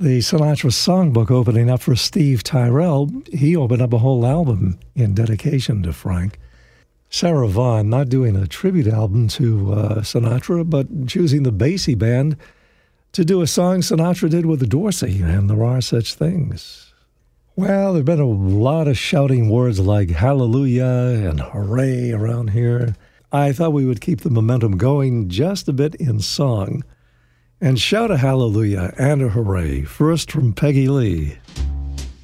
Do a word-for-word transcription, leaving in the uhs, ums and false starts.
The Sinatra Songbook opening up for Steve Tyrell. He opened up a whole album in dedication to Frank. Sarah Vaughan not doing a tribute album to uh, Sinatra, but choosing the Basie Band to do a song Sinatra did with Dorsey, and There Are Such Things. Well, there have been a lot of shouting words like hallelujah and hooray around here. I thought we would keep the momentum going just a bit in song and shout a hallelujah and a hooray, first from Peggy Lee.